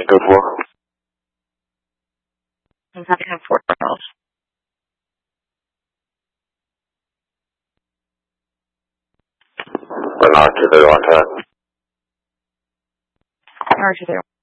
go for? I'm having a 4 miles. Bernard to there on time. Bernard to there.